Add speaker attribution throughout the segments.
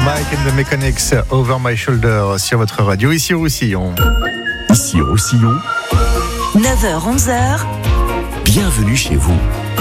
Speaker 1: Mike and the Mechanics, Over My Shoulder sur votre radio, ici au Roussillon.
Speaker 2: Ici au Roussillon,
Speaker 3: 9h-11h,
Speaker 2: bienvenue chez vous.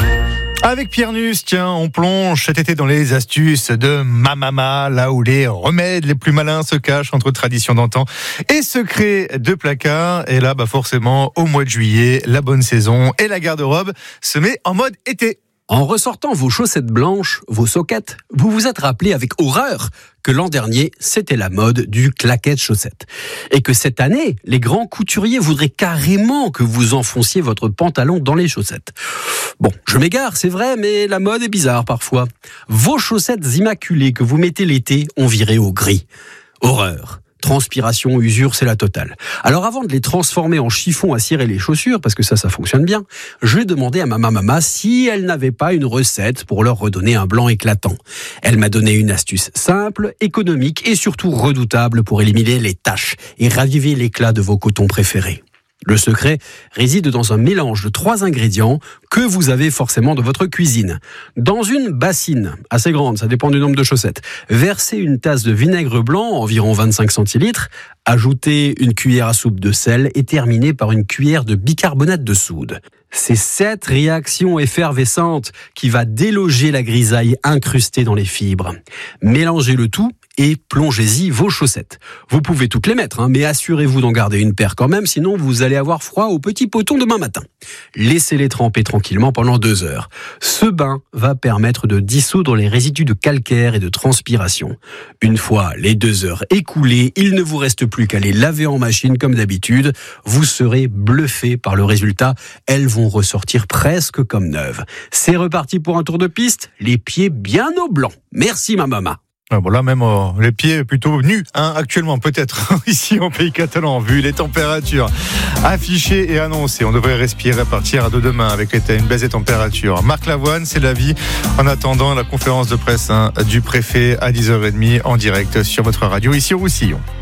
Speaker 1: Avec Pierre Nuss, tiens, on plonge cet été dans les astuces de ma maman, là où les remèdes les plus malins se cachent entre traditions d'antan et secrets de placard. Et là, forcément, au mois de juillet, la bonne saison et la garde-robe se met en mode été.
Speaker 4: En ressortant vos chaussettes blanches, vos soquettes, vous vous êtes rappelé avec horreur que l'an dernier, c'était la mode du claquette chaussette. Et que cette année, les grands couturiers voudraient carrément que vous enfonciez votre pantalon dans les chaussettes. Bon, je m'égare, c'est vrai, mais la mode est bizarre parfois. Vos chaussettes immaculées que vous mettez l'été ont viré au gris. Horreur. Transpiration, usure, c'est la totale. Alors avant de les transformer en chiffon à cirer les chaussures, parce que ça fonctionne bien, je vais demander à ma maman si elle n'avait pas une recette pour leur redonner un blanc éclatant. Elle m'a donné une astuce simple, économique et surtout redoutable pour éliminer les taches et raviver l'éclat de vos cotons préférés. Le secret réside dans un mélange de 3 ingrédients que vous avez forcément dans votre cuisine. Dans une bassine, assez grande, ça dépend du nombre de chaussettes, versez une tasse de vinaigre blanc, environ 25 centilitres, ajoutez une cuillère à soupe de sel et terminez par une cuillère de bicarbonate de soude. C'est cette réaction effervescente qui va déloger la grisaille incrustée dans les fibres. Mélangez le tout et plongez-y vos chaussettes. Vous pouvez toutes les mettre, mais assurez-vous d'en garder une paire quand même, sinon vous allez avoir froid au petit poton demain matin. Laissez-les tremper tranquillement pendant 2 heures. Ce bain va permettre de dissoudre les résidus de calcaire et de transpiration. Une fois les 2 heures écoulées, il ne vous reste plus qu'à les laver en machine comme d'habitude. Vous serez bluffé par le résultat. Elles vont ressortir presque comme neuves. C'est reparti pour un tour de piste, les pieds bien au blanc. Merci ma maman.
Speaker 1: Là même les pieds plutôt nus, actuellement peut-être ici en pays catalan, vu les températures affichées et annoncées. On devrait respirer à partir de demain avec une baisse des températures. Marc Lavoine, c'est la vie. En attendant la conférence de presse du préfet à 10h30 en direct sur votre radio ici au Roussillon.